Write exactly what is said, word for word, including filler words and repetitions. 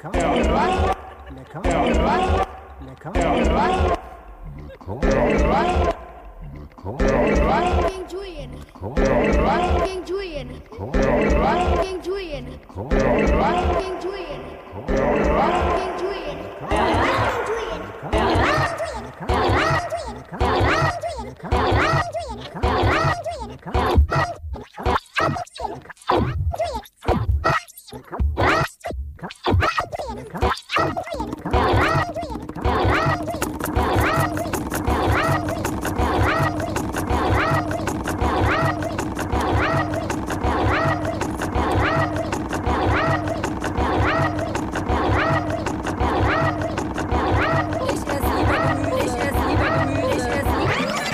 Lecker. Lecker. Lecker. Lecker. King Julian. King Julian. King Julian. King Julian. King Julian. Lecker.